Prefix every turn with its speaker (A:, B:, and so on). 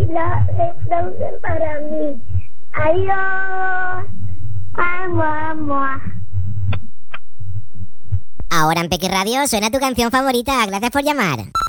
A: la reproducen para mí. Adiós. Mamá.
B: Ahora en Peque Radio suena tu canción favorita. Gracias por llamar.